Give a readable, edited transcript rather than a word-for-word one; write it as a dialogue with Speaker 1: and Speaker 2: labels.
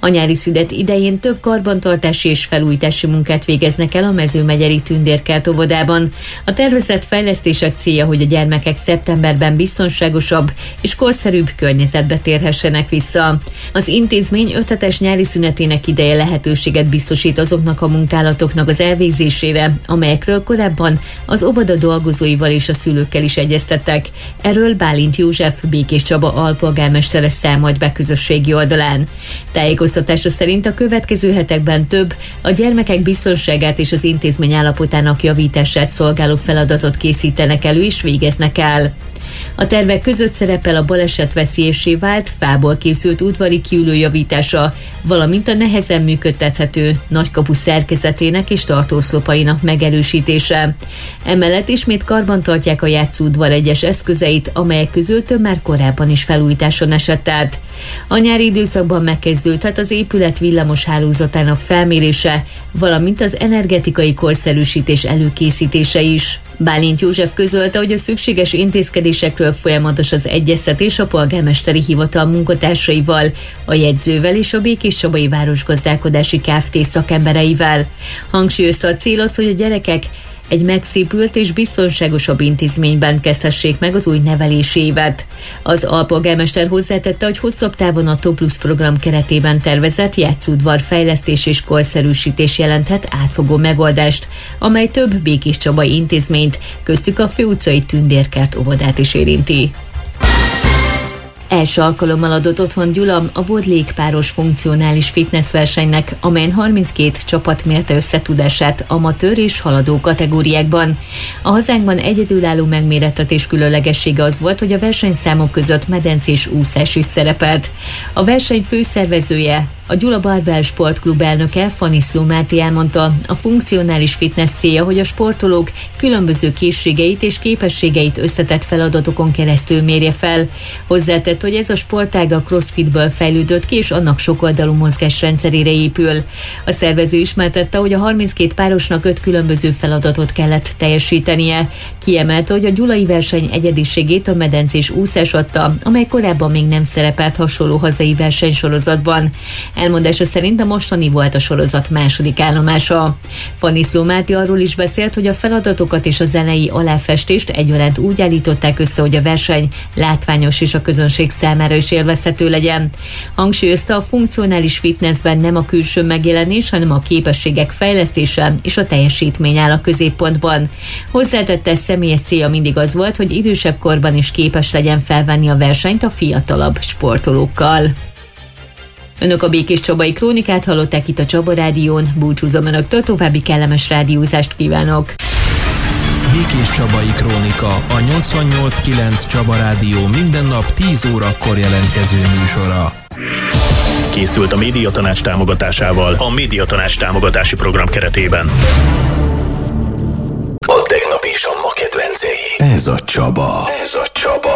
Speaker 1: nyári szünet idején több karbantartási és felújítási munkát végeznek el a Mezőmegyeri Tündérkert óvodában. A tervezett fejlesztések célja, hogy a gyermekek szeptemberben biztonságosabb és korszerűbb környezetbe térhessenek vissza. Az intézmény 5 hetes nyári szünetének ideje lehetőséget biztosít azoknak a munkálatoknak az elvégzésére, amelyekről korábban az óvoda dolgozóival és a szülőkkel is egyeztettek. Erről Bálint József Békés Csaba alpolgármestere számolt be közösségi oldalán. Tájékoztatása szerint a következő hetekben több a gyermekek biztonságát és az intézmény állapotának javítását szolgáló feladatot készítenek elő és végeznek el. A tervek között szerepel a baleset veszélyessé vált, fából készült udvari kiülő javítása, valamint a nehezen működtethető nagykapu szerkezetének és tartószlopainak megerősítése. Emellett ismét karbantartják a játszóudvar egyes eszközeit, amelyek közül több már korábban is felújításon esett át. A nyári időszakban megkezdődhet az épület villamos hálózatának felmérése, valamint az energetikai korszerűsítés előkészítése is. Bálint József közölte, hogy a szükséges intézkedésekről folyamatos az egyeztetés a polgármesteri hivatal munkatársaival, a jegyzővel és a Békés Csabai Városgazdálkodási Kft. Szakembereivel. Hangsúlyozta, a cél az, hogy a gyerekek egy megszépült és biztonságosabb intézményben kezdhessék meg az új nevelési évet. Az alpolgármester hozzátette, hogy hosszabb távon a TOPLUS program keretében tervezett játszóudvar fejlesztés és korszerűsítés jelenthet átfogó megoldást, amely több békés csabai intézményt, köztük a Főutcai Tündérkert óvodát is érinti. Első alkalommal adott otthon Gyula a volt légpáros funkcionális fitness versenynek, amelyen 32 csapat mérte összetudását amatőr és haladó kategóriákban. A hazánkban egyedülálló megmérettetés különlegessége az volt, hogy a versenyszámok között medencés úszás is szerepelt. A verseny főszervezője, a Gyula Barbell Sportklub elnöke, Faniszló Máté elmondta, a funkcionális fitness célja, hogy a sportolók különböző készségeit és képességeit összetett feladatokon keresztül mérje fel. Hozzátett, hogy ez a sportág a crossfitből fejlődött ki, és annak sokoldalú mozgásrendszerére épül. A szervező ismertette, hogy a 32 párosnak 5 különböző feladatot kellett teljesítenie. Kiemelte, hogy a gyulai verseny egyediségét a medencés úszás adta, amely korábban még nem szerepelt hasonló hazai versenysorozatban. Elmondása szerint a mostani volt a sorozat második állomása. Faniszló Máté arról is beszélt, hogy a feladatokat és a zenei aláfestést egyaránt úgy állították össze, hogy a verseny látványos és a közönség számára is élvezhető legyen. Hangsúlyozta, a funkcionális fitnessben nem a külső megjelenés, hanem a képességek fejlesztése és a teljesítmény áll a középpontban. Hozzátette, személyes célja mindig az volt, hogy idősebb korban is képes legyen felvenni a versenyt a fiatalabb sportolókkal. Önök a Békés Csabai Krónikát hallották itt a Csaba Rádión. Búcsúzom önöktől, további kellemes rádiózást kívánok!
Speaker 2: Békés Csabai Krónika, a 88.9 Csaba Rádió minden nap 10 órakor jelentkező műsora.
Speaker 3: Készült a Médiatanács támogatásával a Médiatanács támogatási program keretében.
Speaker 4: A tegnap és a ma kedvencei.
Speaker 2: Ez a Csaba.
Speaker 4: Ez a Csaba.